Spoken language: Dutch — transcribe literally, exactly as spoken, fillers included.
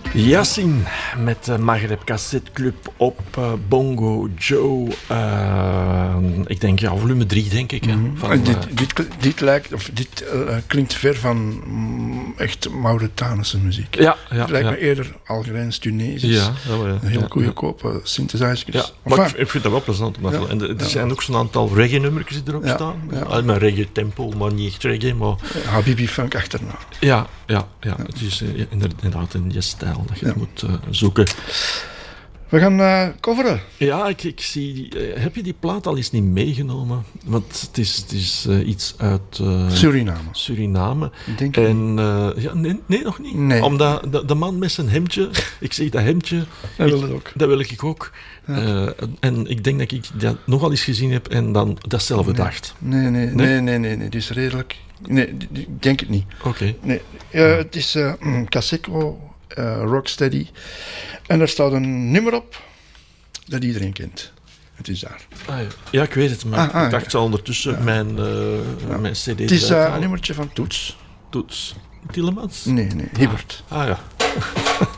Yassin met de Maghreb Cassette Club op uh, Bongo Joe. Uh, ik denk, ja, volume drie, denk ik. Hè, mm-hmm. van, uh, dit, dit, dit, lijkt, of dit uh, klinkt ver van mm, echt Mauritanische muziek. Ja, ja, het lijkt ja. me eerder Algerijns, Tunesisch. Ja, ja, ja, een heel ja, goedkope ja. synthesizers. Ja, maar enfin, ik, ik vind dat wel plezant. Om ja, en er ja. zijn ook zo'n aantal reggae-nummertjes die erop ja, staan. Ja. Uh, met reggae-tempo, maar niet echt reggae. Maar... Ja, Habibi-funk achterna. Ja, ja, ja, ja. Het is uh, inderdaad in je stijl dat je ja. het moet uh, zoeken. We gaan uh, coveren. Ja, ik, ik zie... Uh, heb je die plaat al eens niet meegenomen? Want het is, het is uh, iets uit... Uh, Suriname. Suriname. Denk en uh, ja, nee, nee, nog niet. Nee. Omdat de, de man met zijn hemdje... Ik zeg dat hemdje... Dat wil ik ook. Dat wil ik ook. Ja. Uh, en ik denk dat ik dat nogal eens gezien heb en dan datzelfde nee. dacht. Nee, nee, nee, nee, nee, nee, nee. Het is redelijk... Nee, ik denk het niet. Oké. Okay. Nee. Uh, het is uh, Caseco, uh, Rocksteady. En daar staat een nummer op dat iedereen kent. Het is daar. Ah, ja. ja, ik weet het, maar ah, ah, ik dacht ja. al ondertussen ja. mijn, uh, ja. mijn cd. Het is uh, een nummertje van Toets. Toets. Tielemans? Nee, nee, Hibbert. Ah, ah ja.